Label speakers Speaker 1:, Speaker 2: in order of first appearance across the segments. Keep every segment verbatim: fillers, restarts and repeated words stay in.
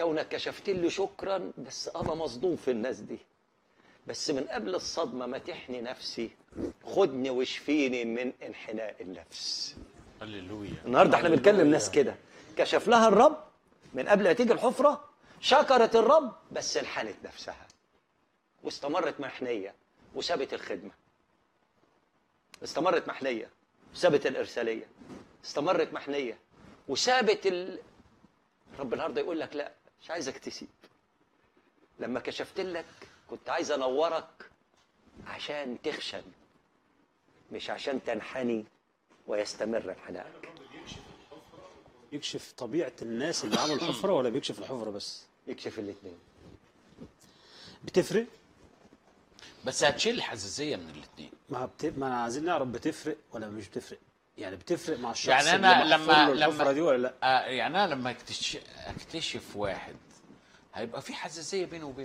Speaker 1: كونك كشفت لي شكرا، بس انا مصدوم في الناس دي. بس من قبل الصدمه ما تحني نفسي، خدني واشفيني من انحناء النفس.
Speaker 2: هللويا.
Speaker 1: النهارده احنا بنتكلم ناس كده كشف لها الرب من قبل ما تيجي الحفره، شكرت الرب بس انحنت نفسها واستمرت محنيه وسابت الخدمه، استمرت محنيه وسابت الارساليه، استمرت محنيه وسابت ال... رب النهارده يقول لك لا، مش عايزك تسيب. لما كشفت لك كنت عايز انورك عشان تخشن، مش عشان تنحني ويستمر انحنائك.
Speaker 3: يكشف طبيعة الناس اللي عملوا الحفرة ولا بيكشف الحفرة بس؟
Speaker 1: يكشف الاثنين.
Speaker 3: بتفرق؟
Speaker 2: بس هتشيل الحساسيه من الاثنين.
Speaker 3: ما بت... ما أنا عايزين نعرف بتفرق ولا مش بتفرق؟ يعني بتفرق مع الشخص
Speaker 2: يعني
Speaker 3: اللي
Speaker 2: انا
Speaker 3: محفور
Speaker 2: لما
Speaker 3: له الحفرة
Speaker 2: لما
Speaker 3: دي ولا لا؟
Speaker 2: آه يعني انا لما اكتشف, اكتشف واحد هيبقى في حساسيه بينه وبينه،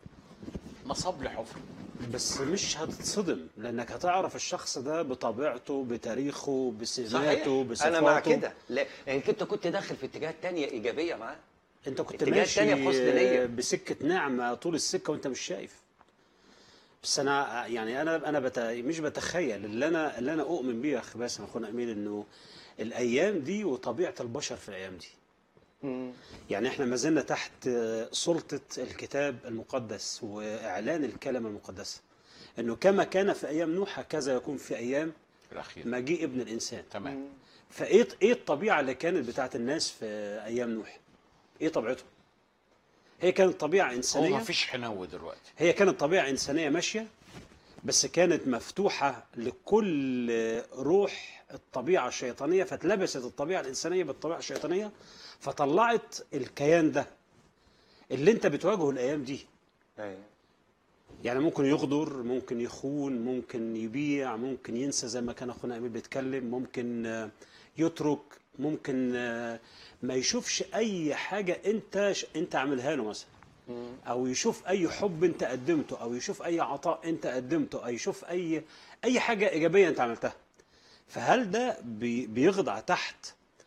Speaker 2: نصب لي حفره.
Speaker 3: بس مش هتتصدم لأنك هتعرف الشخص ده بطبيعته، بتاريخه،
Speaker 1: صحيح،
Speaker 3: بسماته، بصفاته.
Speaker 1: انا مع كده. لا، لانك انت كنت داخل في اتجاهات تانية ايجابيه معاه.
Speaker 3: انت كنت
Speaker 1: اتجاهات تانية في حسن
Speaker 3: ماشي
Speaker 1: نية.
Speaker 3: بسكة نعمة طول السكة وانت مش شايف. بس انا يعني انا انا بت... مش بتخيل اللي انا اللي انا اؤمن بيه يا اخي باسم اخونا امين، انه الايام دي وطبيعة البشر في الايام دي.
Speaker 1: مم.
Speaker 3: يعني احنا ما زلنا تحت سلطة الكتاب المقدس واعلان الكلمة المقدسة، انه كما كان في ايام نوح هكذا يكون في ايام
Speaker 2: الاخير
Speaker 3: مجيء ابن الانسان.
Speaker 2: تمام.
Speaker 3: فايه ايه الطبيعة اللي كانت بتاعت الناس في ايام نوح؟ ايه طبيعتهم؟ هي كانت طبيعة
Speaker 2: هو
Speaker 3: إنسانية.
Speaker 2: ما فيش حنو دلوقتي.
Speaker 3: هي كانت طبيعة إنسانية ماشية، بس كانت مفتوحة لكل روح الطبيعة الشيطانية، فتلبست الطبيعة الإنسانية بالطبيعة الشيطانية، فطلعت الكيان ده اللي أنت بتواجهه الأيام دي.
Speaker 1: ايوه.
Speaker 3: يعني ممكن يغدر، ممكن يخون، ممكن يبيع، ممكن ينسى زي ما كان أخونا أمير بيتكلم، ممكن يترك، ممكن ما يشوفش أي حاجة أنت أنت عاملها له مثلا، أو يشوف أي حب أنت قدمته، أو يشوف أي عطاء أنت قدمته، أو يشوف أي أي حاجة إيجابية أنت عملتها. فهل ده بي بيخضع تحت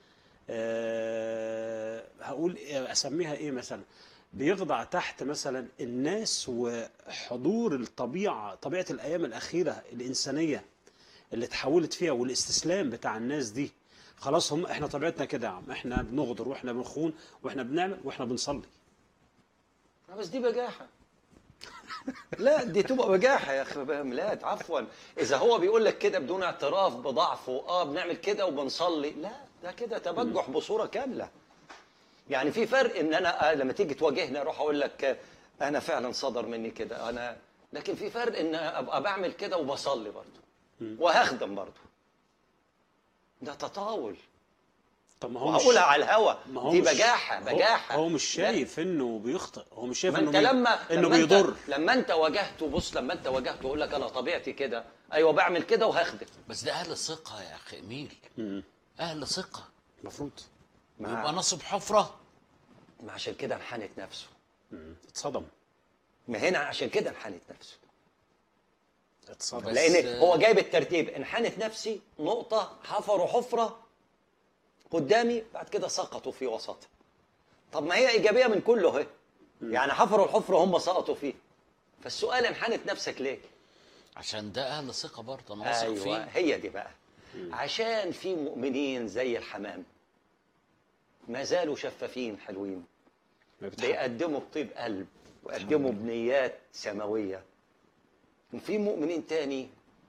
Speaker 3: أه هقول أسميها إيه مثلا؟ بيخضع تحت مثلا الناس وحضور الطبيعة، طبيعة الأيام الأخيرة الإنسانية اللي اتحولت فيها، والاستسلام بتاع الناس دي. خلاص هم احنا طبيعتنا كده يا عم، احنا بنغدر واحنا بنخون واحنا بنعمل واحنا بنصلي.
Speaker 1: بس دي بجاحة. لا، دي تبقى بجاحة يا أخي ميلاد، عفوا. إذا هو بيقول لك كده بدون اعتراف بضعفه، آه بنعمل كده وبنصلي، لا ده كده تبجح بصورة كاملة. يعني في فرق إن أنا آه لما تيجي تواجهني أروح أقول لك أنا فعلا صدر مني كده أنا، لكن في فرق إن أبقى بعمل كده وبصلي برضه وهخدم برضه. ده تطاول.
Speaker 3: طب ما هو
Speaker 1: وهقولها على الهوا، دي بجاحة بجاحة.
Speaker 3: هو مش شايف انه بيخطئ، هو مش شايف
Speaker 1: ما
Speaker 3: انه
Speaker 1: انت
Speaker 3: بي...
Speaker 1: لما
Speaker 3: انه
Speaker 1: لما
Speaker 3: بيضر.
Speaker 1: انت لما انت واجهته، بص لما انت واجهته يقول لك انا طبيعتي كده، ايوه بعمل كده وهخدم.
Speaker 2: بس ده اهل ثقه يا اخي اميل. اهل ثقه
Speaker 3: المفروض
Speaker 2: يبقى نصب حفره.
Speaker 1: ما عشان كده انحنت نفسه.
Speaker 3: اتصدم.
Speaker 1: ما هنا عشان كده انحنت نفسه.
Speaker 3: اتصدم
Speaker 1: لان هو جايب الترتيب، انحنت نفسي نقطه، حفروا حفره قدامي، بعد كده سقطوا في وسطها. طب ما هي ايجابيه من كله اهي. يعني حفروا الحفره هم سقطوا فيه. فالسؤال انحنت نفسك ليه؟
Speaker 2: عشان ده اهل ثقه برضه، انا واثق
Speaker 1: أيوة
Speaker 2: فيه.
Speaker 1: هي دي بقى. عشان في مؤمنين زي الحمام ما زالوا شفافين حلوين، بيقدموا بطيب قلب ويقدموا بنيات سماويه. وفي مؤمنين تاني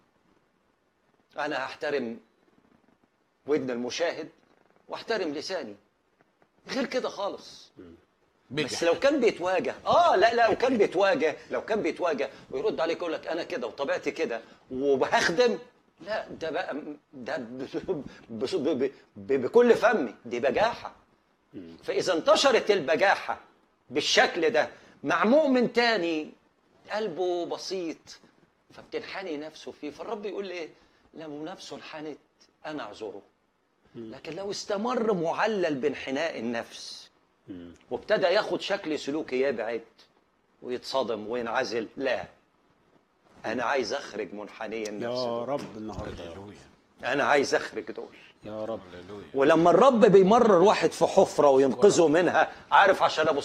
Speaker 1: انا هحترم ودن المشاهد واحترم لساني، غير كده خالص. بس لو كان بيتواجه اه لا لا لو كان بيتواجه لو كان بيتواجه ويرد عليك يقول لك انا كده وطبيعتي كده وبهخدم، لا ده بقى ده بكل فمي، دي بجاحه. فاذا انتشرت البجاحه بالشكل ده مع مؤمن تاني قلبه بسيط، فبتنحني نفسه فيه. فالرب يقول لي ايه؟ لو نفسه انحنت انا اعذره، لكن لو استمر معلل بانحناء النفس وابتدى ياخد شكل سلوكي يبعد ويتصدم وينعزل، لا، انا عايز اخرج منحني النفس
Speaker 3: يا
Speaker 1: دول.
Speaker 3: رب النهارده
Speaker 1: انا عايز اخرج دول
Speaker 3: يا رب.
Speaker 1: ولما الرب بيمرر واحد في حفره وينقذه منها، عارف عشان ابو